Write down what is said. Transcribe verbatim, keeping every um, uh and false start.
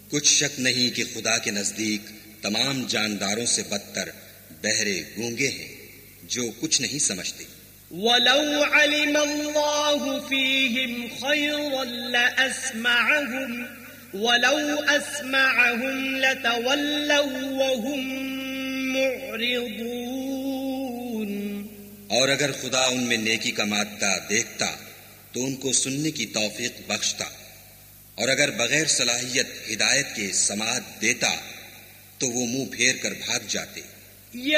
कुछ शक नहीं कि खुदा के नजदीक तमाम जानदारों से बदतर बहरे गूंगे हैं जो कुछ नहीं समझते। वलौ अलिम अल्लाहु फीहिम खैरन लअस्मअहुम वलौ अस्मअहुम लतवल्लौ वहुम मुअरिदून। और अगर खुदा उनमें नेकी का मादा देखता तो उनको सुनने की तौफीक बख्शता, और अगर बगैर सलाहियत हिदायत के समाअत देता तो वो मुंह फेर कर भाग जाते।